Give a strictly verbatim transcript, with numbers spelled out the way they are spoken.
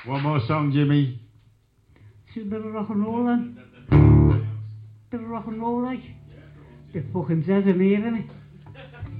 One more song, Jimmy. See a bit of rock and roll then. Bit of rock and roll like. Bit fucking Zed in here, innit?